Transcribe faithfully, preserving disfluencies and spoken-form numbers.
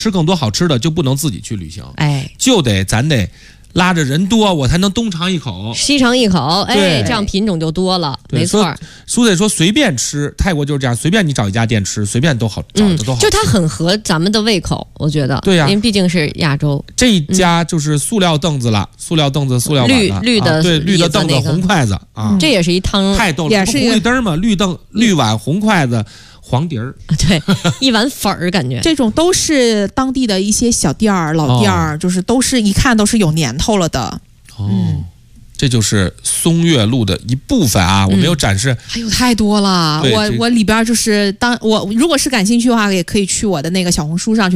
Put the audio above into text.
吃更多好吃的，就不能自己去旅行， 哎， 就得咱得拉着人多，我才能东尝一口， 西尝一口，哎， 对这样品种就多了， 对没错。 苏得说随便吃，泰国就是这样，随便你找一家店吃，随便都好，找的都好吃、 嗯，就它很合咱们的胃口，我觉得。 对呀、啊， 因为毕竟是亚洲。 这一家就是塑料凳子了，嗯、塑料凳子、塑料碗绿绿的、 啊，对，绿的凳子、 那个、 红筷子啊， 这也是一汤， 太逗了， 也是红绿灯嘛，绿凳、绿碗、红筷子。黄碟儿， 对，一碗粉儿，感觉这种都是当地的一些小店儿、老店儿、哦，就是都是一看都是有年头了的。 哦，嗯、这就是松岳路的一部分啊，我没有展示， 还有太多了。我我里边就是当我如果是感兴趣的话，也可以去我的那个小红书上去。